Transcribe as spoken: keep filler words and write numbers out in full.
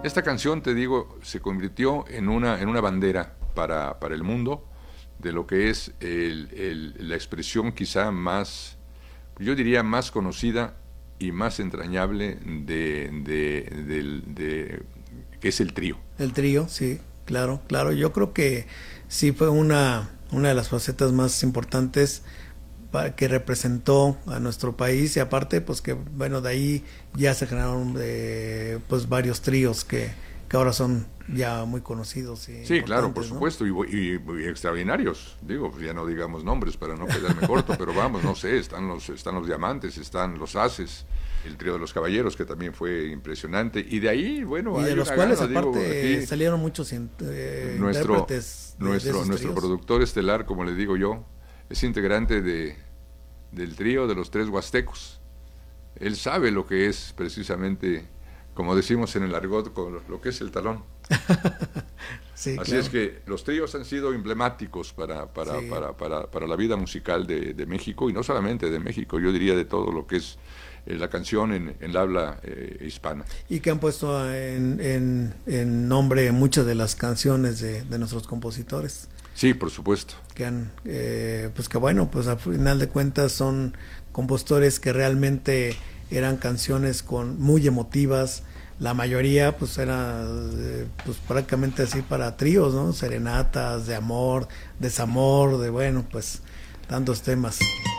esta canción, te digo, se convirtió en una, en una bandera para, para el mundo de lo que es el, el, la expresión quizá más, yo diría más conocida y más entrañable de, de, de, de, de que es el trío. El trío, sí, claro, claro. Yo creo que sí fue una, una de las facetas más importantes para, que representó a nuestro país, y aparte, pues que, bueno, de ahí ya se generaron eh, pues varios tríos que, que ahora son ya muy conocidos. Y sí, claro, por ¿no? supuesto, y, y, y extraordinarios, digo, ya no digamos nombres para no quedarme corto, pero vamos, no sé, están los, están los Diamantes, están los Haces, el trío de los Caballeros, que también fue impresionante, y de ahí, bueno, y de hay los una cuales gana, aparte digo, aquí, salieron muchos eh, nuestro, intérpretes de, nuestro, de nuestro productor estelar, como le digo yo, es integrante de, del trío de los Tres Huastecos. Él sabe lo que es precisamente, como decimos en el argot, con lo que es el talón. Sí, así claro. es que los tríos han sido emblemáticos para, para, sí. para, para, para la vida musical de, de México, y no solamente de México, yo diría de todo lo que es eh, la canción en, en la habla eh, hispana. Y que han puesto en, en, en nombre muchas de las canciones de, de nuestros compositores. Sí, por supuesto. Que han, eh, pues que bueno, pues al final de cuentas son compositores que realmente eran canciones con muy emotivas. La mayoría pues era eh, pues prácticamente así para tríos, ¿no? Serenatas, de amor, desamor, de bueno, pues tantos temas.